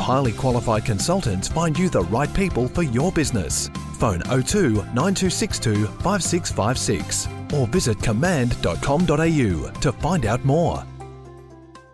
highly qualified consultants find you the right people for your business. Phone 02 9262 5656 or visit command.com.au to find out more.